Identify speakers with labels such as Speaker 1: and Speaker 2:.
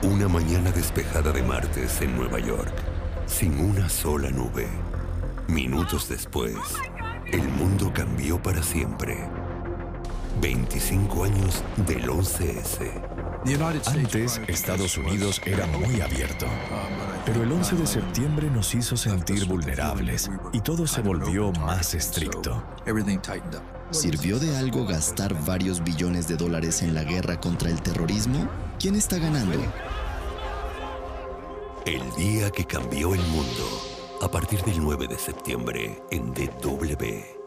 Speaker 1: Una mañana despejada de martes en Nueva York, sin una sola nube. Minutos después, el mundo cambió para siempre. 25 años del 11S.
Speaker 2: Antes, Estados Unidos era muy abierto, pero el 11 de septiembre nos hizo sentir vulnerables y todo se volvió más estricto.
Speaker 3: ¿Sirvió de algo gastar varios billones de dólares en la guerra contra el terrorismo? ¿Quién está ganando?
Speaker 1: El día que cambió el mundo. A partir del 9 de septiembre en DW.